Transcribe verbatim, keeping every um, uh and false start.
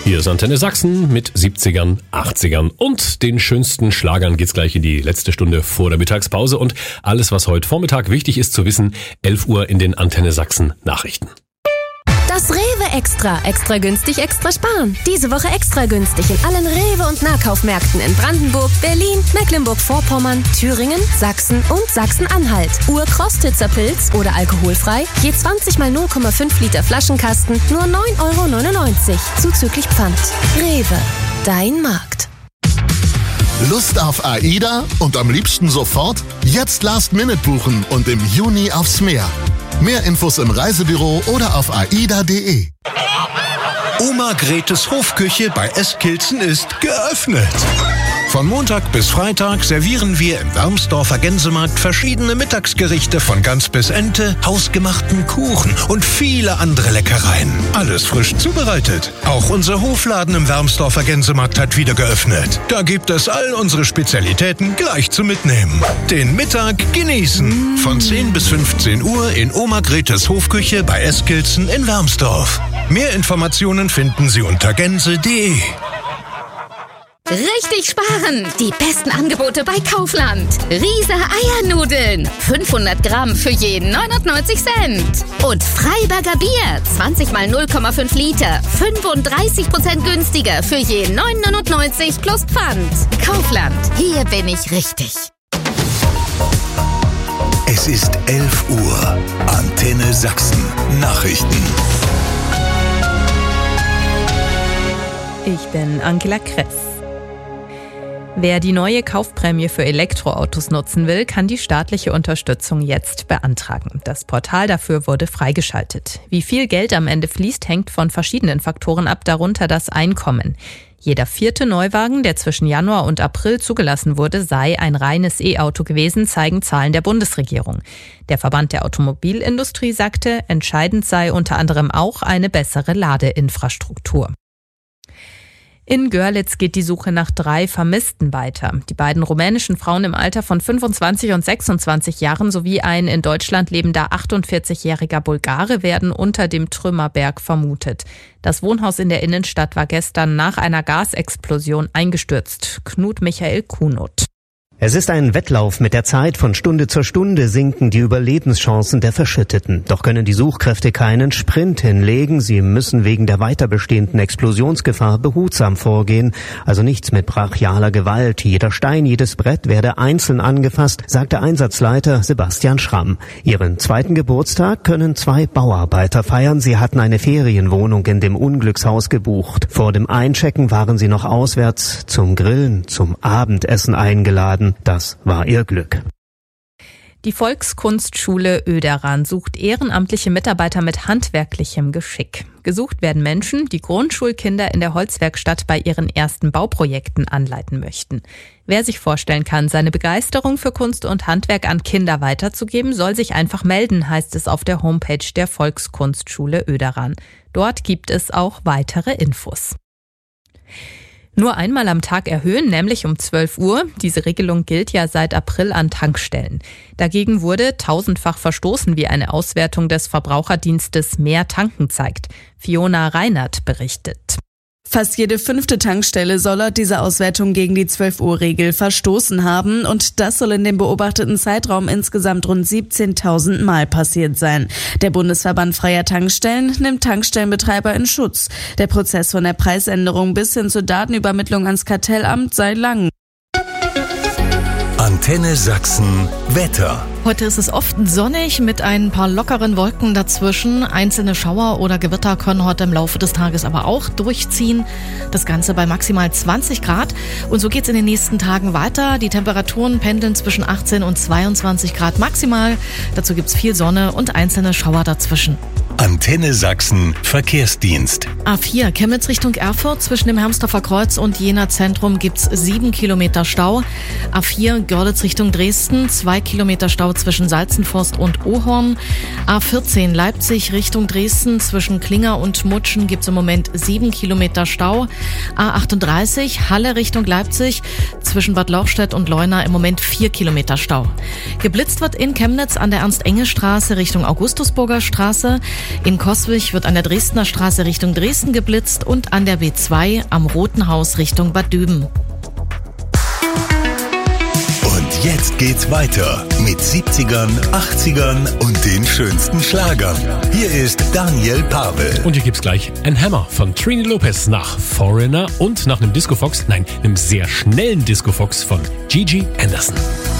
Hier ist Antenne Sachsen mit siebzigern, achtzigern und den schönsten Schlagern geht's gleich in die letzte Stunde vor der Mittagspause und alles, was heute Vormittag wichtig ist zu wissen, elf Uhr in den Antenne Sachsen Nachrichten. Das Rewe Extra. Extra günstig, extra sparen. Diese Woche extra günstig in allen Rewe- und Nahkaufmärkten in Brandenburg, Berlin, Mecklenburg-Vorpommern, Thüringen, Sachsen und Sachsen-Anhalt. Ur-Krostitzer Pilz oder alkoholfrei. Je zwanzig mal null Komma fünf Liter Flaschenkasten nur neun Euro neunundneunzig. Zuzüglich Pfand. Rewe. Dein Markt. Lust auf AIDA und am liebsten sofort? Jetzt Last Minute buchen und im Juni aufs Meer. Mehr Infos im Reisebüro oder auf aida punkt de. Oma Gretes Hofküche bei Eskilzen ist geöffnet. Von Montag bis Freitag servieren wir im Wermsdorfer Gänsemarkt verschiedene Mittagsgerichte von Gans bis Ente, hausgemachten Kuchen und viele andere Leckereien. Alles frisch zubereitet. Auch unser Hofladen im Wermsdorfer Gänsemarkt hat wieder geöffnet. Da gibt es all unsere Spezialitäten gleich zum Mitnehmen. Den Mittag genießen. Von zehn bis fünfzehn Uhr in Oma Gretes Hofküche bei Eskilzen in Wermsdorf. Mehr Informationen finden Sie unter gänse punkt de. Richtig sparen! Die besten Angebote bei Kaufland. Riese Eiernudeln. fünfhundert Gramm für jeden neunundneunzig Cent. Und Freiberger Bier. zwanzig mal null Komma fünf Liter. fünfunddreißig Prozent günstiger für jeden neun neunundneunzig plus Pfand. Kaufland. Hier bin ich richtig. Es ist elf Uhr. Antenne Sachsen. Nachrichten. Ich bin Angela Kress. Wer die neue Kaufprämie für Elektroautos nutzen will, kann die staatliche Unterstützung jetzt beantragen. Das Portal dafür wurde freigeschaltet. Wie viel Geld am Ende fließt, hängt von verschiedenen Faktoren ab, darunter das Einkommen. Jeder vierte Neuwagen, der zwischen Januar und April zugelassen wurde, sei ein reines E-Auto gewesen, zeigen Zahlen der Bundesregierung. Der Verband der Automobilindustrie sagte, entscheidend sei unter anderem auch eine bessere Ladeinfrastruktur. In Görlitz geht die Suche nach drei Vermissten weiter. Die beiden rumänischen Frauen im Alter von fünfundzwanzig und sechsundzwanzig Jahren sowie ein in Deutschland lebender achtundvierzigjähriger Bulgare werden unter dem Trümmerberg vermutet. Das Wohnhaus in der Innenstadt war gestern nach einer Gasexplosion eingestürzt. Knut Michael Kunut. Es ist ein Wettlauf mit der Zeit. Von Stunde zur Stunde sinken die Überlebenschancen der Verschütteten. Doch können die Suchkräfte keinen Sprint hinlegen. Sie müssen wegen der weiter bestehenden Explosionsgefahr behutsam vorgehen. Also nichts mit brachialer Gewalt. Jeder Stein, jedes Brett werde einzeln angefasst, sagt der Einsatzleiter Sebastian Schramm. Ihren zweiten Geburtstag können zwei Bauarbeiter feiern. Sie hatten eine Ferienwohnung in dem Unglückshaus gebucht. Vor dem Einchecken waren sie noch auswärts zum Grillen, zum Abendessen eingeladen. Das war ihr Glück. Die Volkskunstschule Oederan sucht ehrenamtliche Mitarbeiter mit handwerklichem Geschick. Gesucht werden Menschen, die Grundschulkinder in der Holzwerkstatt bei ihren ersten Bauprojekten anleiten möchten. Wer sich vorstellen kann, seine Begeisterung für Kunst und Handwerk an Kinder weiterzugeben, soll sich einfach melden, heißt es auf der Homepage der Volkskunstschule Oederan. Dort gibt es auch weitere Infos. Nur einmal am Tag erhöhen, nämlich um zwölf Uhr. Diese Regelung gilt ja seit April an Tankstellen. Dagegen wurde tausendfach verstoßen, wie eine Auswertung des Verbraucherdienstes Mehr Tanken zeigt. Fiona Reinert berichtet. Fast jede fünfte Tankstelle soll laut dieser Auswertung gegen die zwölf Uhr Regel verstoßen haben und das soll in dem beobachteten Zeitraum insgesamt rund siebzehntausend Mal passiert sein. Der Bundesverband Freier Tankstellen nimmt Tankstellenbetreiber in Schutz. Der Prozess von der Preisänderung bis hin zur Datenübermittlung ans Kartellamt sei lang. Antenne Sachsen Wetter. Heute ist es oft sonnig mit ein paar lockeren Wolken dazwischen. Einzelne Schauer oder Gewitter können heute im Laufe des Tages aber auch durchziehen. Das Ganze bei maximal zwanzig Grad. Und so geht's in den nächsten Tagen weiter. Die Temperaturen pendeln zwischen achtzehn und zweiundzwanzig Grad maximal. Dazu gibt's viel Sonne und einzelne Schauer dazwischen. Antenne Sachsen Verkehrsdienst. A vier Chemnitz Richtung Erfurt. Zwischen dem Hermsdorfer Kreuz und Jena Zentrum gibt's sieben Kilometer Stau. A vier Görlitz Richtung Dresden. Zwei Kilometer Stau zwischen Salzenforst und Ohorn. A vierzehn Leipzig Richtung Dresden. Zwischen Klinger und Mutschen gibt's im Moment sieben Kilometer Stau. A achtunddreißig Halle Richtung Leipzig. Zwischen Bad Lauchstädt und Leuna im Moment vier Kilometer Stau. Geblitzt wird in Chemnitz an der Ernst-Enge-Straße Richtung Augustusburger Straße. In Coswig wird an der Dresdner Straße Richtung Dresden geblitzt und an der B zwei am Roten Haus Richtung Bad Düben. Und jetzt geht's weiter mit siebzigern, achtzigern und den schönsten Schlagern. Hier ist Daniel Pavel. Und hier gibt's gleich ein Hammer von Trini Lopez nach Foreigner und nach einem Disco Fox, nein, einem sehr schnellen Disco Fox von Gigi Anderson.